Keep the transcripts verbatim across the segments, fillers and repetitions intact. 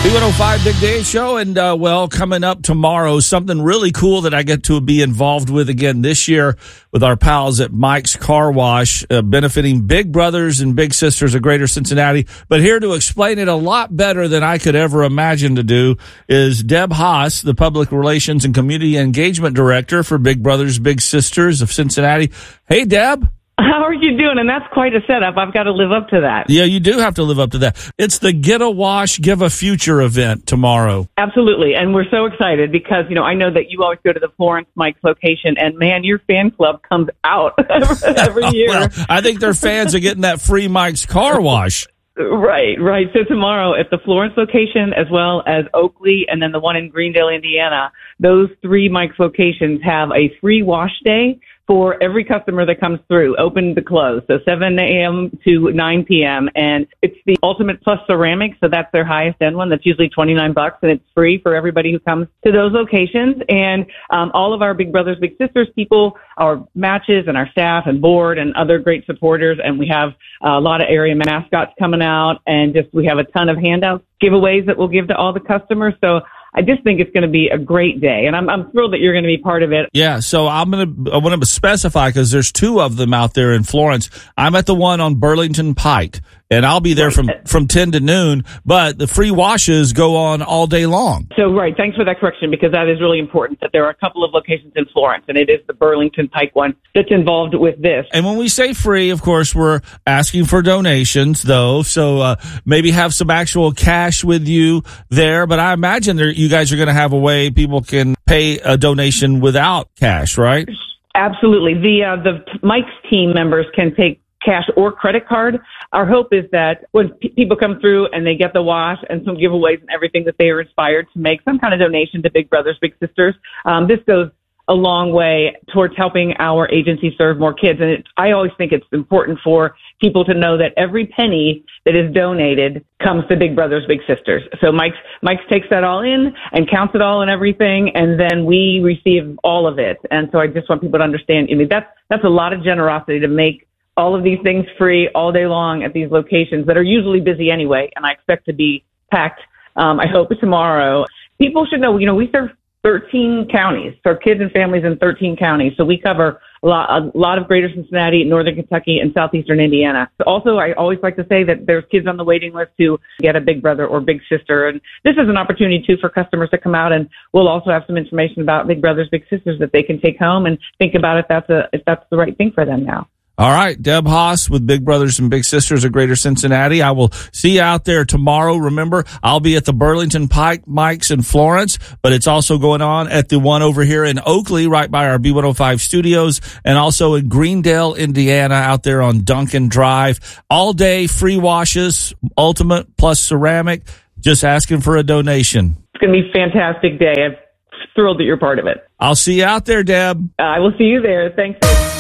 B one oh five Big Dave Show, and uh, well, coming up tomorrow, something really cool that I get to be involved with again this year with our pals at Mike's Car Wash, uh, benefiting big brothers and big sisters of Greater Cincinnati. But here to explain it a lot better than I could ever imagine to do is Deb Haas, the Public Relations and Community Engagement Director for Big Brothers Big Sisters of Cincinnati. Hey, Deb. How are you doing? And that's quite a setup. I've got to live up to that. Yeah, you do have to live up to that. It's the Get a Wash, Give a Future event tomorrow. Absolutely. And we're so excited because, you know, I know that you always go to the Florence Mike's location, and, man, your fan club comes out every year. Well, I think their fans are getting that free Mike's Car Wash. Right, right. So tomorrow at the Florence location as well as Oakley and then the one in Greendale, Indiana, those three Mike's locations have a free wash day for every customer that comes through, open to close. So seven a.m. to nine p.m. And it's the Ultimate Plus Ceramic. So that's their highest end one. That's usually twenty-nine bucks, and it's free for everybody who comes to those locations. And um, all of our Big Brothers Big Sisters people, our matches and our staff and board and other great supporters. And we have a lot of area mascots coming out, and just we have a ton of handouts, giveaways that we'll give to all the customers. So I just think it's going to be a great day, and I'm, I'm thrilled that you're going to be part of it. Yeah, so I'm going to I want to specify because there's two of them out there in Florence. I'm at the one on Burlington Pike, and I'll be there from, from ten to noon, but the free washes go on all day long. So, right, thanks for that correction, because that is really important, that there are a couple of locations in Florence, and it is the Burlington Pike one that's involved with this. And when we say free, of course, we're asking for donations, though, so uh, maybe have some actual cash with you there, but I imagine there, you guys are going to have a way people can pay a donation without cash, right? Absolutely. The uh, the Mike's team members can take cash or credit card. Our hope is that when p- people come through and they get the wash and some giveaways and everything, that they are inspired to make some kind of donation to Big Brothers Big Sisters. Um, this goes a long way towards helping our agency serve more kids. And it's, I always think it's important for people to know that every penny that is donated comes to Big Brothers Big Sisters. So Mike's Mike's takes that all in and counts it all and everything, and then we receive all of it. And so I just want people to understand, I mean, that's that's a lot of generosity to make all of these things free all day long at these locations that are usually busy anyway, and I expect to be packed, um, I hope, tomorrow. People should know, you know, we serve thirteen counties, so kids and families in thirteen counties. So we cover a lot, a lot of Greater Cincinnati, Northern Kentucky, and Southeastern Indiana. Also, I always like to say that there's kids on the waiting list to get a big brother or big sister. And this is an opportunity, too, for customers to come out, and we'll also have some information about Big Brothers Big Sisters that they can take home and think about if that's a if that's the right thing for them now. All right, Deb Haas with Big Brothers and Big Sisters of Greater Cincinnati. I will see you out there tomorrow. Remember, I'll be at the Burlington Pike Mike's in Florence, but it's also going on at the one over here in Oakley, right by our B one oh five studios, and also in Greendale, Indiana, out there on Duncan Drive. All day free washes, Ultimate Plus Ceramic, just asking for a donation. It's going to be a fantastic day. I'm thrilled that you're part of it. I'll see you out there, Deb. Uh, I will see you there. Thanks.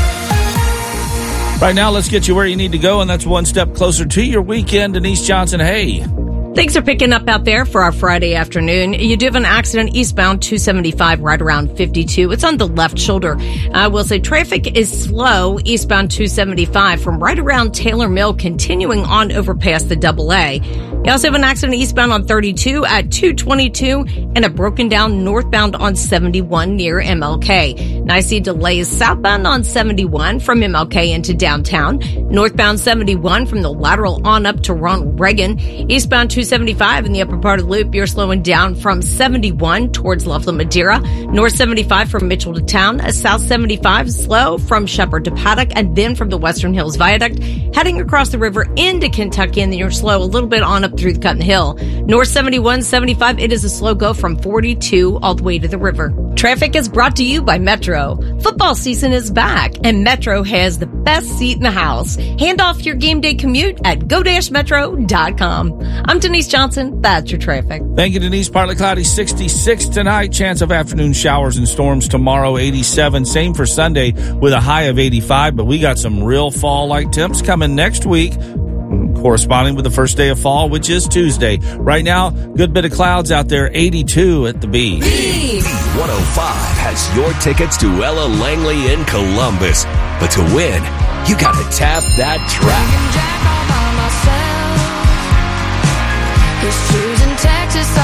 Right now, let's get you where you need to go, and that's one step closer to your weekend. Denise Johnson, hey. Things are picking up out there for our Friday afternoon. You do have an accident eastbound two seventy-five right around fifty-two. It's on the left shoulder. I will say traffic is slow eastbound two seventy-five from right around Taylor Mill, continuing on over past the double A. You also have an accident eastbound on thirty-two at two twenty-two and a broken down northbound on seventy-one near M L K. And I see delays southbound on seventy-one from M L K into downtown. Northbound seventy-one from the lateral on up to Ronald Reagan. Eastbound two seventy-five in the upper part of the loop, you're slowing down from seventy-one towards Loveland, Madeira. North seventy-five from Mitchell to town. South seventy-five slow from Shepherd to Paddock, and then from the Western Hills Viaduct. Heading across the river into Kentucky, and then you're slow a little bit on up through the Cotton Hill. North seventy-one, seventy-five, it is a slow go from forty-two all the way to the river. Traffic is brought to you by Metro. Football season is back, and Metro has the best seat in the house. Hand off your game day commute at go dash metro dot com. I'm Denise Johnson. That's your traffic. Thank you, Denise. Partly cloudy, sixty-six tonight. Chance of afternoon showers and storms tomorrow, eighty-seven. Same for Sunday with a high of eighty-five, but we got some real fall-like temps coming next week, corresponding with the first day of fall, which is Tuesday. Right now, good bit of clouds out there, eighty-two at the B. B one oh five has your tickets to Ella Langley in Columbus. But to win, you gotta tap that track. Choosing Texas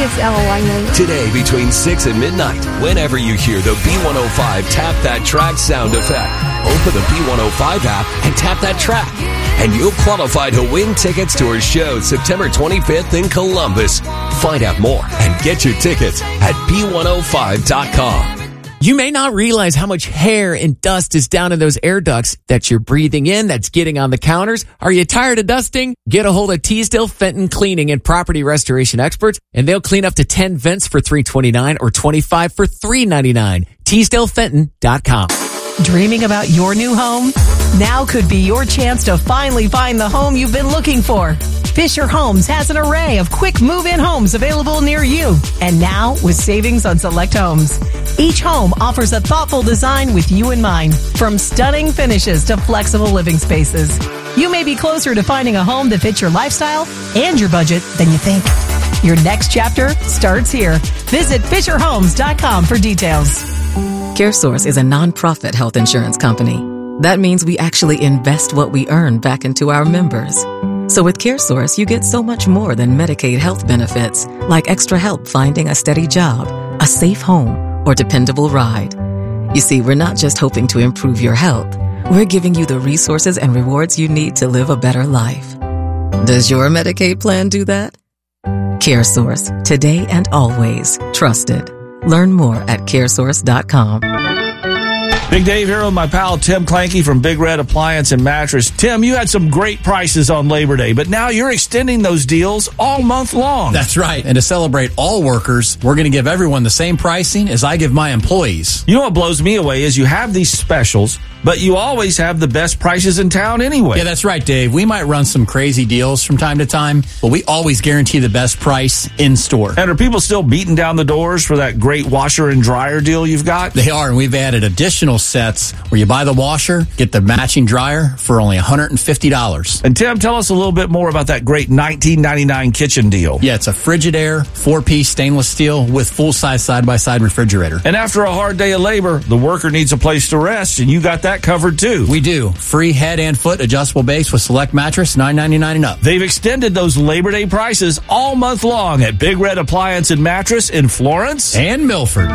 it's Ella Langley. Today between six and midnight, whenever you hear the B one oh five Tap That Track sound effect, open the B one oh five app and tap that track. And you'll qualify to win tickets to our show September twenty-fifth in Columbus. Find out more and get your tickets at B one oh five dot com. You may not realize how much hair and dust is down in those air ducts that you're breathing in, that's getting on the counters. Are you tired of dusting? Get a hold of Teasdale Fenton Cleaning and Property Restoration Experts, and they'll clean up to ten vents for three hundred twenty-nine dollars or twenty-five dollars for three hundred ninety-nine dollars. Teasdale Fenton dot com. Dreaming about your new home? Now could be your chance to finally find the home you've been looking for. Fisher Homes has an array of quick move-in homes available near you. And now with savings on select homes. Each home offers a thoughtful design with you in mind, from stunning finishes to flexible living spaces. You may be closer to finding a home that fits your lifestyle and your budget than you think. Your next chapter starts here. Visit Fisher Homes dot com for details. CareSource is a nonprofit health insurance company. That means we actually invest what we earn back into our members. So with CareSource, you get so much more than Medicaid health benefits, like extra help finding a steady job, a safe home, or dependable ride. You see, we're not just hoping to improve your health. We're giving you the resources and rewards you need to live a better life. Does your Medicaid plan do that? CareSource, today and always trusted. Learn more at CareSource dot com. Big Dave here with my pal Tim Clanky from Big Red Appliance and Mattress. Tim, you had some great prices on Labor Day, but now you're extending those deals all month long. That's right. And to celebrate all workers, we're going to give everyone the same pricing as I give my employees. You know what blows me away is you have these specials, but you always have the best prices in town anyway. Yeah, that's right, Dave. We might run some crazy deals from time to time, but we always guarantee the best price in store. And are people still beating down the doors for that great washer and dryer deal you've got? They are, and we've added additional sets where you buy the washer, get the matching dryer for only one hundred fifty dollars. And Tim, tell us a little bit more about that great nineteen ninety-nine kitchen deal. Yeah, it's a Frigidaire four-piece stainless steel with full-size side-by-side refrigerator. And after a hard day of labor, the worker needs a place to rest, and you got that covered too. We do. Free head and foot adjustable base with select mattress, nine ninety-nine and up. They've extended those Labor Day prices all month long at Big Red Appliance and Mattress in Florence and Milford.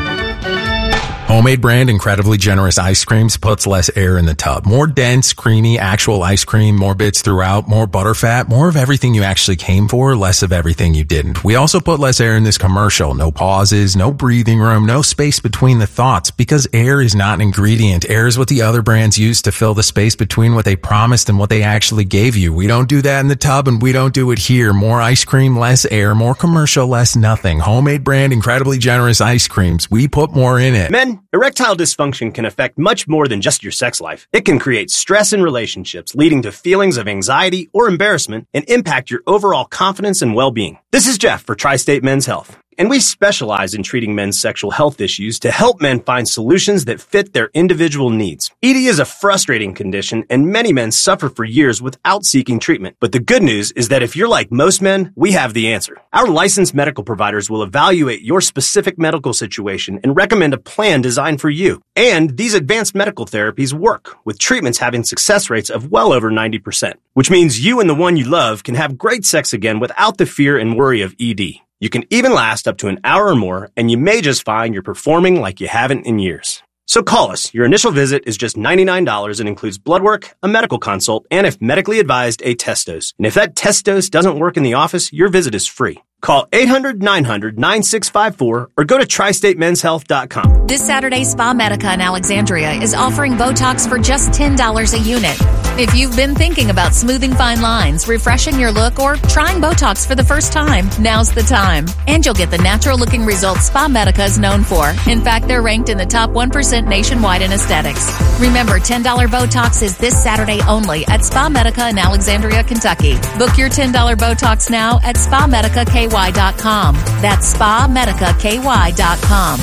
Homemade brand Incredibly Generous Ice Creams puts less air in the tub. More dense, creamy, actual ice cream, more bits throughout, more butterfat, more of everything you actually came for, less of everything you didn't. We also put less air in this commercial. No pauses, no breathing room, no space between the thoughts, because air is not an ingredient. Air is what the other brands use to fill the space between what they promised and what they actually gave you. We don't do that in the tub, and we don't do it here. More ice cream, less air, more commercial, less nothing. Homemade brand Incredibly Generous Ice Creams. We put more in it. Men, erectile dysfunction can affect much more than just your sex life. It can create stress in relationships, leading to feelings of anxiety or embarrassment, and impact your overall confidence and well-being. This is Jeff for Tri-State Men's Health, and we specialize in treating men's sexual health issues to help men find solutions that fit their individual needs. E D is a frustrating condition, and many men suffer for years without seeking treatment. But the good news is that if you're like most men, we have the answer. Our licensed medical providers will evaluate your specific medical situation and recommend a plan designed for you. And these advanced medical therapies work, with treatments having success rates of well over ninety percent, which means you and the one you love can have great sex again without the fear and worry of E D. You can even last up to an hour or more, and you may just find you're performing like you haven't in years. So call us. Your initial visit is just ninety-nine dollars and includes blood work, a medical consult, and if medically advised, a test dose. And if that test dose doesn't work in the office, your visit is free. Call eight hundred, nine hundred, nine six five four or go to tri state men's health dot com. This Saturday, Spa Medica in Alexandria is offering Botox for just ten dollars a unit. If you've been thinking about smoothing fine lines, refreshing your look, or trying Botox for the first time, now's the time. And you'll get the natural-looking results Spa Medica is known for. In fact, they're ranked in the top one percent nationwide in aesthetics. Remember, ten dollars Botox is this Saturday only at Spa Medica in Alexandria, Kentucky. Book your ten dollars Botox now at spa medica k y dot com. That's spa medica k y dot com.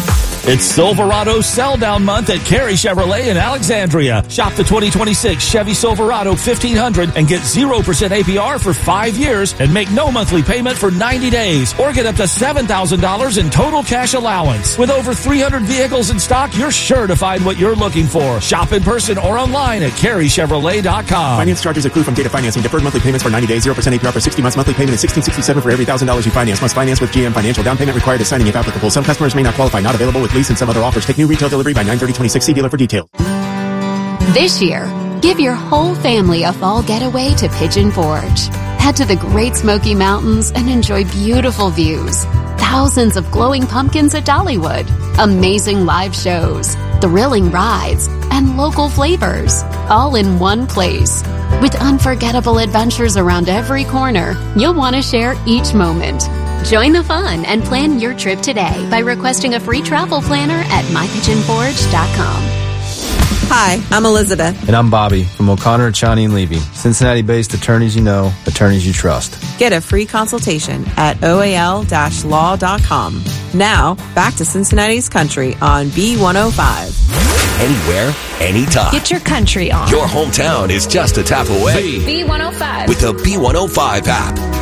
It's Silverado Sell Down Month at Carey Chevrolet in Alexandria. Shop the twenty twenty-six Chevy Silverado fifteen hundred and get zero percent A P R for five years and make no monthly payment for ninety days or get up to seven thousand dollars in total cash allowance. With over three hundred vehicles in stock, you're sure to find what you're looking for. Shop in person or online at carey chevrolet dot com. Finance charges accrue from data financing. Deferred monthly payments for ninety days, zero percent A P R for sixty months. Monthly payment is sixteen sixty-seven for every one thousand dollars you finance. Must finance with G M Financial. Down payment required is signing if applicable. Some customers may not qualify. Not available with lease and some other offers. Take new retail delivery by nine thirty twenty-six. See dealer for details. This year, give your whole family a fall getaway to Pigeon Forge. Head to the Great Smoky Mountains and enjoy beautiful views. Thousands of glowing pumpkins at Dollywood. Amazing live shows, thrilling rides, and local flavors. All in one place. With unforgettable adventures around every corner, you'll want to share each moment. Join the fun and plan your trip today by requesting a free travel planner at my pigeon forge dot com. Hi, I'm Elizabeth. And I'm Bobby from O'Connor, Chani and Levy. Cincinnati-based attorneys you know, attorneys you trust. Get a free consultation at O A L law dot com. Now, back to Cincinnati's Country on B one oh five. Anywhere, anytime. Get your country on. Your hometown is just a tap away. B one oh five. With the B one oh five app.